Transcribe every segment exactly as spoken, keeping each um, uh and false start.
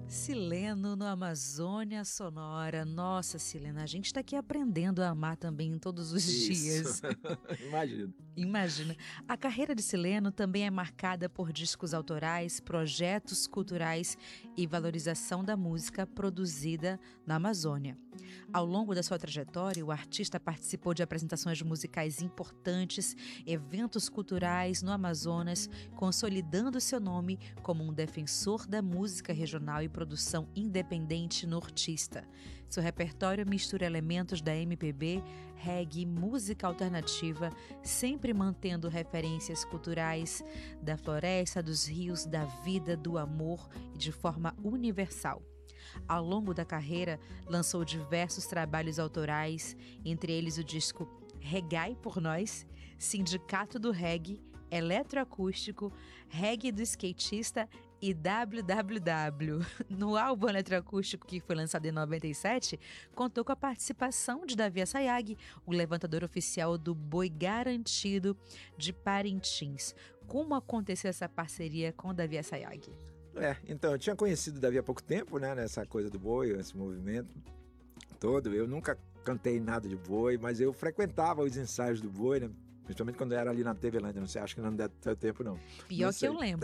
Sileno no Amazônia Sonora. Nossa, Silena, a gente está aqui aprendendo a amar também todos os Isso. dias. Imagino. Imagina. A carreira de Sileno também é marcada por discos autorais, projetos culturais e valorização da música produzida na Amazônia. Ao longo da sua trajetória, o artista participou de apresentações musicais importantes, eventos culturais no Amazonas, consolidando seu nome como um defensor da música regional e produção independente nortista. Seu repertório mistura elementos da M P B, reggae, música alternativa, sempre mantendo referências culturais da floresta, dos rios, da vida, do amor e de forma universal. Ao longo da carreira, lançou diversos trabalhos autorais, entre eles o disco Reggae por Nós, Sindicato do Reggae, Eletroacústico, Reggae do Skatista e W W W. No álbum eletroacústico, que foi lançado em noventa e sete, contou com a participação de Davi Assayag, o levantador oficial do Boi Garantido de Parintins. Como aconteceu essa parceria com Davi Assayag? É, então, eu tinha conhecido o Davi há pouco tempo, né, nessa coisa do boi, esse movimento todo. Eu nunca cantei nada de boi, mas eu frequentava os ensaios do boi, né, principalmente quando eu era ali na T V Lândia, não sei, acho que não deu tempo não. Pior não que eu lembro.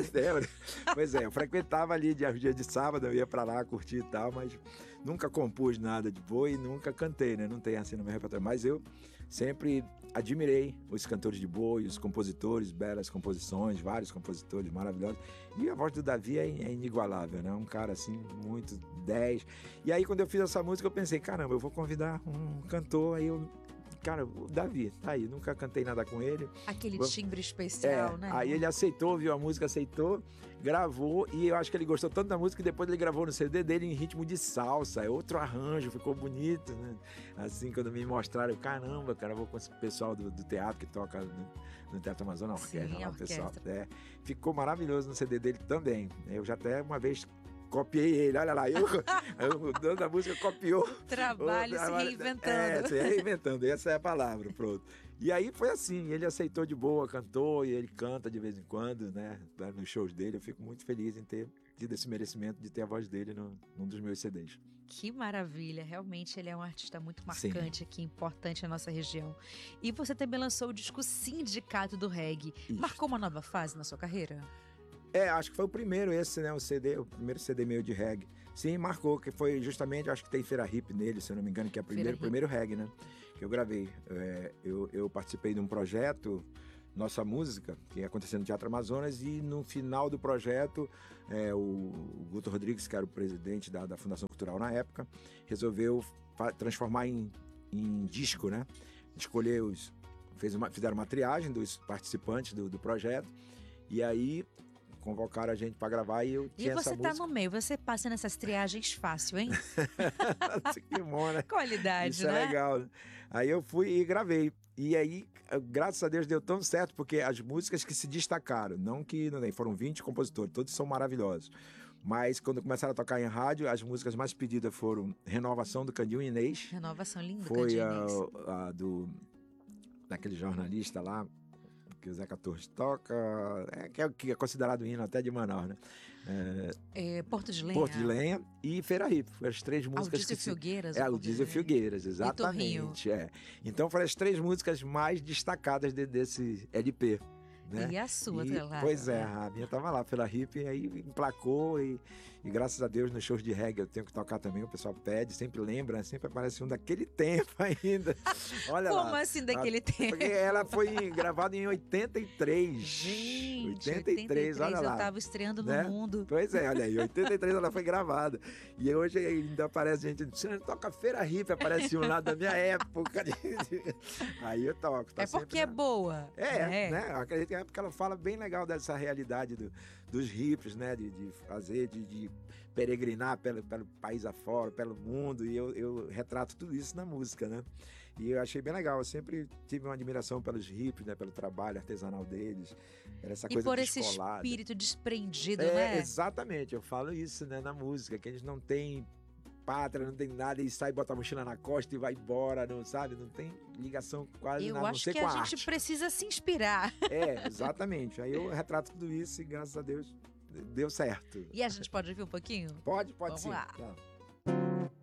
Pois é, eu frequentava ali dia, dia de sábado, eu ia pra lá curtir e tal, mas nunca compus nada de boi, nunca cantei, né, não tem assim no meu repertório, mas eu sempre admirei os cantores de boi, os compositores, belas composições, vários compositores maravilhosos, e a voz do Davi é, é inigualável, né, um cara assim, muito dez, e aí quando eu fiz essa música eu pensei, caramba, eu vou convidar um cantor, aí eu cara, o Davi, tá aí, nunca cantei nada com ele. Aquele timbre especial, é, né? Aí ele aceitou, viu a música, aceitou, gravou, e eu acho que ele gostou tanto da música que depois ele gravou no C D dele em ritmo de salsa, é outro arranjo, ficou bonito, né? Assim, quando me mostraram, caramba, cara, eu vou com esse pessoal do, do teatro que toca no, no Teatro Amazonas, orquestra, Sim, lá, a pessoal. orquestra. É, ficou maravilhoso no C D dele também. Eu já até uma vez copiei ele, olha lá, eu, eu, o dono da música copiou. Trabalho o, se reinventando. É, se reinventando, essa é a palavra, pronto. E aí foi assim, ele aceitou de boa, cantou, e ele canta de vez em quando, né, nos shows dele. Eu fico muito feliz em ter tido esse merecimento de ter a voz dele no, num dos meus C Ds. Que maravilha, realmente ele é um artista muito marcante Sim. aqui, importante na nossa região. E você também lançou o disco Sindicato do Reggae. Isso. Marcou uma nova fase na sua carreira? É, acho que foi o primeiro esse, né, o C D, o primeiro C D meu de reggae. Sim, marcou, que foi justamente, acho que tem Feira Hip nele, se eu não me engano, que é o primeiro, primeiro reggae, né, que eu gravei. É, eu, eu participei de um projeto, Nossa Música, que aconteceu no Teatro Amazonas, e no final do projeto, é, o, o Guto Rodrigues, que era o presidente da, da Fundação Cultural na época, resolveu transformar em, em disco, né, escolher os... Fez uma, fizeram uma triagem dos participantes do, do projeto, e aí convocaram a gente pra gravar e eu tinha essa música. E você tá no meio, você passa nessas triagens fácil, hein? Que bom, né? Qualidade, Isso né? é legal. Aí eu fui e gravei. E aí, graças a Deus, deu tão certo, porque as músicas que se destacaram, não que não foram vinte compositores, todos são maravilhosos. Mas quando começaram a tocar em rádio, as músicas mais pedidas foram Renovação do Candinho Inês. Renovação linda do Foi Candinho Inês. a, a do daquele jornalista lá, que o Zeca Torres toca, é, que, é, que é considerado hino até de Manaus, né? É, é, Porto de Lenha. Porto de Lenha e Feira Hip, foram as três músicas. Aldiz e Filgueiras. É, Aldiz e Filgueiras, exatamente. É. Então foram as três músicas mais destacadas de, desse L P. Né? E a sua, e, lá? Pois é, a minha tava lá pela Hip, e aí emplacou, e, e graças a Deus nos shows de reggae eu tenho que tocar também, o pessoal pede, sempre lembra, sempre aparece um daquele tempo ainda. Olha Como lá, assim daquele a, tempo? Porque ela foi gravada em oitenta e três. Gente, oitenta e três, olha lá. Eu tava estreando no né? mundo. Pois é, olha aí, em oitenta e três ela foi gravada. E hoje ainda aparece gente, você toca Feira Hip, aparece um lá da minha época. Aí eu toco. Tá é porque sempre, é boa. É, né? né? Eu acredito que é porque ela fala bem legal dessa realidade do, dos hips, né? De, de fazer, de, de peregrinar pelo, pelo país afora, pelo mundo. E eu, eu retrato tudo isso na música, né? E eu achei bem legal. Eu sempre tive uma admiração pelos hips, né? Pelo trabalho artesanal deles. Era essa e coisa por descolada. Esse espírito desprendido, é, né? Exatamente. Eu falo isso, né? Na música, que eles não têm pátria, não tem nada, e sai, bota a mochila na costa e vai embora, não sabe? Não tem ligação quase eu nada, acho não sei que com a, a gente arte. precisa se inspirar. É, exatamente. Aí eu retrato tudo isso e graças a Deus deu certo. E a gente pode ouvir um pouquinho? Pode, pode Vamos sim. lá. Tá.